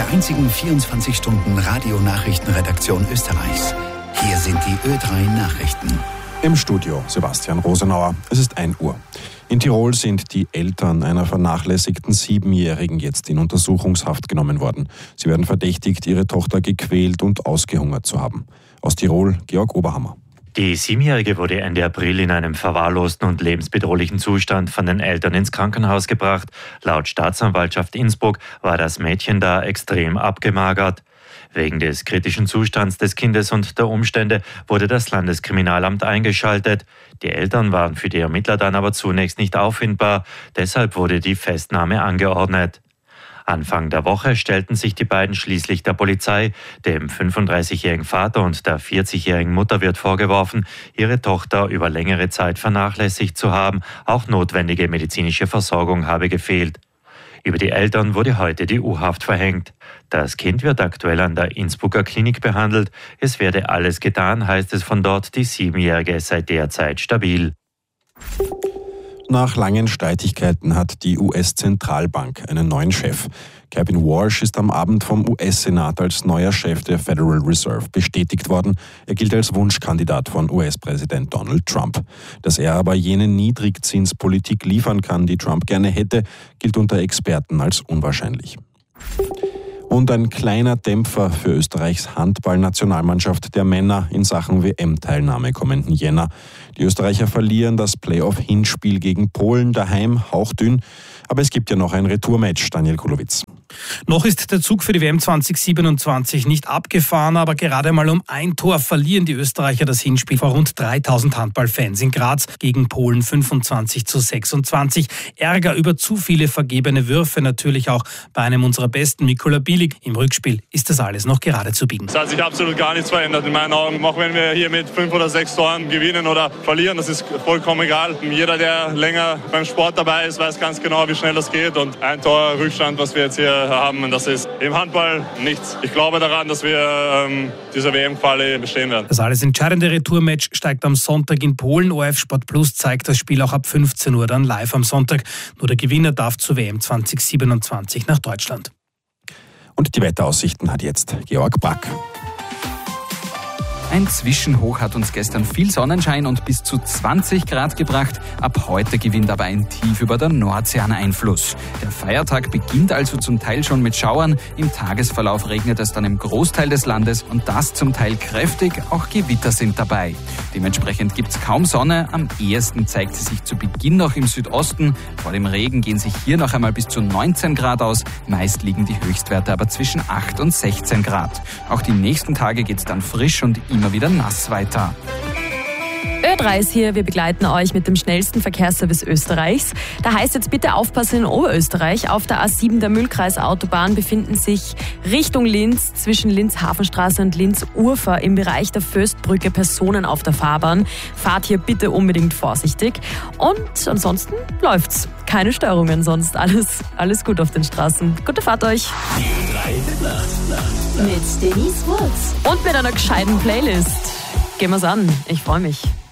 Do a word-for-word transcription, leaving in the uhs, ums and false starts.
der einzigen vierundzwanzig Stunden Radionachrichtenredaktion Österreichs. Hier sind die Ö drei Nachrichten. Im Studio Sebastian Rosenauer. Es ist ein Uhr. In Tirol sind die Eltern einer vernachlässigten Siebenjährigen jetzt in Untersuchungshaft genommen worden. Sie werden verdächtigt, ihre Tochter gequält und ausgehungert zu haben. Aus Tirol, Georg Oberhammer. Die Siebenjährige wurde Ende April in einem verwahrlosten und lebensbedrohlichen Zustand von den Eltern ins Krankenhaus gebracht. Laut Staatsanwaltschaft Innsbruck war das Mädchen da extrem abgemagert. Wegen des kritischen Zustands des Kindes und der Umstände wurde das Landeskriminalamt eingeschaltet. Die Eltern waren für die Ermittler dann aber zunächst nicht auffindbar. Deshalb wurde die Festnahme angeordnet. Anfang der Woche stellten sich die beiden schließlich der Polizei. Dem fünfunddreißigjährigen Vater und der vierzigjährigen Mutter wird vorgeworfen, ihre Tochter über längere Zeit vernachlässigt zu haben. Auch notwendige medizinische Versorgung habe gefehlt. Über die Eltern wurde heute die U-Haft verhängt. Das Kind wird aktuell an der Innsbrucker Klinik behandelt. Es werde alles getan, heißt es von dort. Die Siebenjährige sei derzeit stabil. Nach langen Streitigkeiten hat die U S-Zentralbank einen neuen Chef. Kevin Warsh ist am Abend vom U S-Senat als neuer Chef der Federal Reserve bestätigt worden. Er gilt als Wunschkandidat von U S-Präsident Donald Trump. Dass er aber jene Niedrigzinspolitik liefern kann, die Trump gerne hätte, gilt unter Experten als unwahrscheinlich. Und ein kleiner Dämpfer für Österreichs Handballnationalmannschaft der Männer in Sachen W M-Teilnahme kommenden Jänner. Die Österreicher verlieren das Playoff-Hinspiel gegen Polen daheim, hauchdünn. Aber es gibt ja noch ein Retourmatch, Daniel Kulowitz. Noch ist der Zug für die W M zwanzig siebenundzwanzig nicht abgefahren, aber gerade mal um ein Tor verlieren die Österreicher das Hinspiel vor rund dreitausend Handballfans in Graz gegen Polen fünfundzwanzig zu sechsundzwanzig. Ärger über zu viele vergebene Würfe, natürlich auch bei einem unserer Besten, Mikola Bilic. Im Rückspiel ist das alles noch gerade zu biegen. Es hat sich absolut gar nichts verändert in meinen Augen. Auch wenn wir hier mit fünf oder sechs Toren gewinnen oder verlieren, das ist vollkommen egal. Jeder, der länger beim Sport dabei ist, weiß ganz genau, wie schnell das geht. Und ein Tor Rückstand, was wir jetzt hier haben, das ist im Handball nichts. Ich glaube daran, dass wir ähm, diese W M-Quali bestehen werden. Das alles entscheidende Retourmatch steigt am Sonntag in Polen. O R F Sport Plus zeigt das Spiel auch ab fünfzehn Uhr dann live am Sonntag. Nur der Gewinner darf zur W M zwanzig siebenundzwanzig nach Deutschland. Und die Wetteraussichten hat jetzt Georg Back. Ein Zwischenhoch hat uns gestern viel Sonnenschein und bis zu zwanzig Grad gebracht. Ab heute gewinnt aber ein Tief über der Nordsee an Einfluss. Der Feiertag beginnt also zum Teil schon mit Schauern. Im Tagesverlauf regnet es dann im Großteil des Landes und das zum Teil kräftig. Auch Gewitter sind dabei. Dementsprechend gibt es kaum Sonne. Am ehesten zeigt sie sich zu Beginn noch im Südosten. Vor dem Regen gehen sich hier noch einmal bis zu neunzehn Grad aus. Meist liegen die Höchstwerte aber zwischen acht und sechzehn Grad. Auch die nächsten Tage geht es dann frisch und immer wieder nass weiter. Ö drei ist hier, wir begleiten euch mit dem schnellsten Verkehrsservice Österreichs. Da heißt jetzt bitte aufpassen in Oberösterreich. Auf der A sieben der Mühlkreisautobahn befinden sich Richtung Linz zwischen Linz-Hafenstraße und Linz-Urfer im Bereich der Föstbrücke Personen auf der Fahrbahn. Fahrt hier bitte unbedingt vorsichtig. Und ansonsten läuft's. Keine Störungen, sonst alles, alles gut auf den Straßen. Gute Fahrt euch. Mit Denise Woods. Und mit einer gescheiten Playlist. Gehen wir's an. Ich freue mich.